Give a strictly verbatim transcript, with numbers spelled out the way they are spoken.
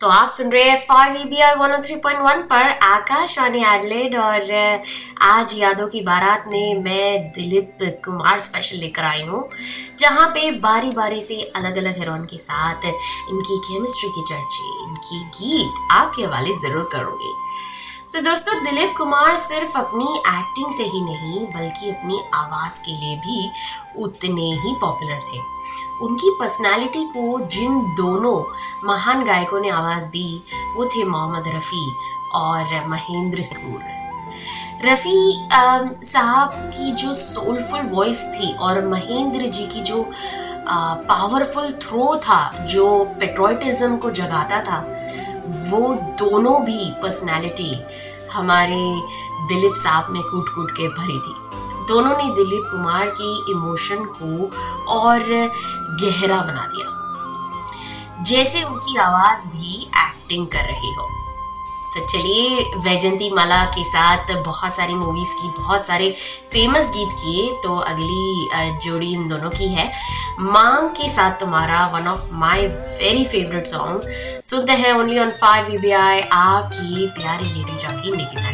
तो आप सुन रहे हैं five E B I one O three point one पर आकाशवाणी एडलेड। और आज यादों की बारात में मैं दिलीप कुमार स्पेशल लेकर आई हूँ, जहाँ पे बारी बारी से अलग अलग हीरोइन के साथ इनकी केमिस्ट्री की चर्चे, इनकी गीत आपके हवाले जरूर करूँगी। तो दोस्तों, दिलीप कुमार सिर्फ अपनी एक्टिंग से ही नहीं बल्कि अपनी आवाज़ के लिए भी उतने ही पॉपुलर थे। उनकी पर्सनालिटी को जिन दोनों महान गायकों ने आवाज़ दी वो थे मोहम्मद रफ़ी और महेंद्र कपूर। रफ़ी साहब की जो सोलफुल वॉइस थी और महेंद्र जी की जो पावरफुल थ्रो था, जो पेट्रोटिज्म को जगाता था, वो दोनों भी पर्सनालिटी हमारे दिलीप साहब में कूट कूट के भरी थी। दोनों ने दिलीप कुमार की इमोशन को और गहरा बना दिया, जैसे उनकी आवाज भी एक्टिंग कर रही हो। तो चलिए, वैजंती माला के साथ बहुत सारी मूवीज की बहुत सारे फेमस गीत किए, तो अगली जोड़ी इन दोनों की है। मांग के साथ तुम्हारा, one of my very favourite song. सुनते हैं only on five E B I, आपकी प्यारी लेडी जॉकी निकिता।